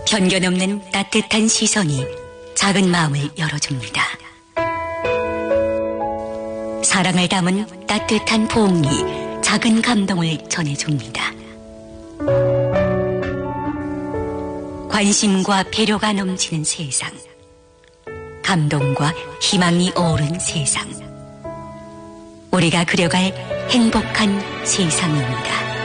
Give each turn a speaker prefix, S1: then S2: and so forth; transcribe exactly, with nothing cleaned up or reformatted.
S1: 편견 없는 따뜻한 시선이 작은 마음을 열어줍니다. 사랑을 담은 따뜻한 포옹이 작은 감동을 전해줍니다. 관심과 배려가 넘치는 세상, 감동과 희망이 어우른 세상, 우리가 그려갈 행복한 세상입니다.